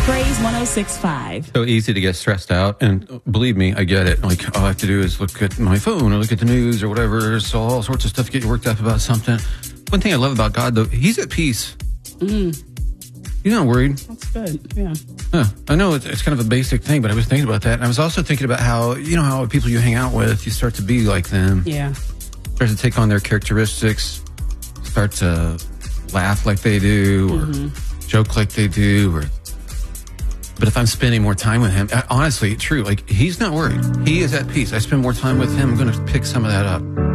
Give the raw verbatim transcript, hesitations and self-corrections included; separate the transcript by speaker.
Speaker 1: Praise one oh six point five.
Speaker 2: So easy to get stressed out, and believe me, I get it. Like, all I have to do is look at my phone or look at the news or whatever. So all sorts of stuff to get you worked up about something. One thing I love about God, though, he's at peace.
Speaker 1: Mm.
Speaker 2: He's not worried.
Speaker 1: That's good, yeah.
Speaker 2: Huh. I know it's, it's kind of a basic thing, but I was thinking about that. And I was also thinking about how, you know, how people you hang out with, you start to be like them.
Speaker 1: Yeah.
Speaker 2: Start to take on their characteristics, start to laugh like they do, or mm-hmm. joke like they do, or... But if I'm spending more time with him, honestly, true, like, he's not worried. He is at peace. I spend more time with him. I'm going to pick some of that up.